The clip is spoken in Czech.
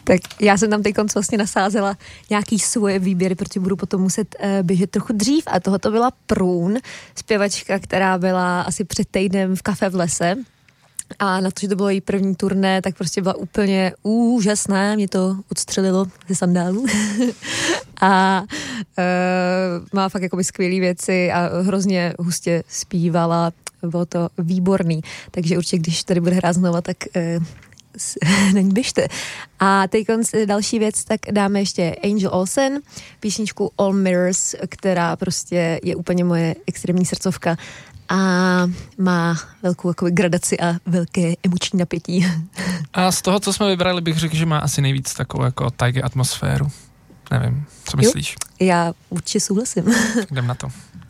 Tak já jsem tam teď vlastně nasázela nějaký svoje výběry, protože budu potom muset běžet trochu dřív a tohoto byla Průn, zpěvačka, která byla asi před týdnem v Kafe v lese. A na to, že to bylo její první turné, tak prostě byla úplně úžasná, mě to odstřelilo ze sandálu. A má fakt jakoby skvělý věci a hrozně hustě zpívala, bylo to výborný. Takže určitě, když tady bude hrát znova, tak na ní běžte. A teď další věc, tak dáme ještě Angel Olsen, písničku All Mirrors, která prostě je úplně moje extrémní srdcovka a má velkou jakoby gradaci a velké emoční napětí. A z toho, co jsme vybrali, bych řekl, že má asi nejvíc takovou jako tajge atmosféru. Nevím, co myslíš? Já určitě souhlasím. Jdem na to.